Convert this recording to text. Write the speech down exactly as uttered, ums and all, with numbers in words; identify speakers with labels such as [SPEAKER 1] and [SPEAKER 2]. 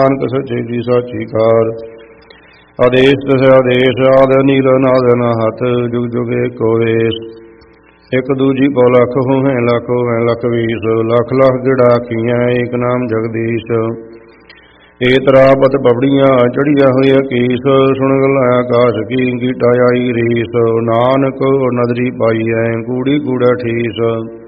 [SPEAKER 1] ਨਾਨਕ ਸੱਚੇ ਦੀ ਸਾਚੀ ਕਾਰ। ਆਦੇਸ਼ ਤਸ ਆਦੇਸ਼ ਆਦ ਨੀਲ ਨਾਦ ਅਨਾਹਤ ਜੁਗ ਜੁਗ ਏਕੋ ਵੇਸ। ਇੱਕ ਦੂਜੀ ਪਉ ਲੱਖ ਹੋਵੇਂ ਲੱਖ ਹੋਵੇਂ ਲੱਖ ਵੀਸ। ਲੱਖ ਲੱਖ ਗਿੜਾ ਕੀਆਂ ਏਕ ਨਾਮ ਜਗਦੀਸ਼। ਏ ਤਰਾਪਤ ਬਬੜੀਆਂ ਚੜੀਆਂ ਹੋਈਆਂ ਕੀਸ। ਸੁਣ ਗਲਾਂ ਆਕਾਸ਼ ਕੀ ਗੀਟਾ ਆਈ ਰੀਸ। ਨਾਨਕ ਨਦਰੀ ਪਾਈ ਐ ਕੂੜੀ ਕੂੜਾ ਠੀਸ।